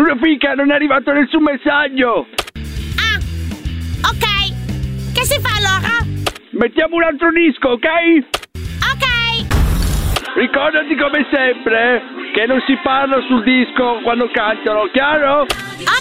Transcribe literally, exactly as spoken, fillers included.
Fica, non è arrivato nessun messaggio. Ah, ok. Che si fa allora? Mettiamo un altro disco, ok? Ok. Ricordati come sempre che non si parla sul disco quando cantano, chiaro?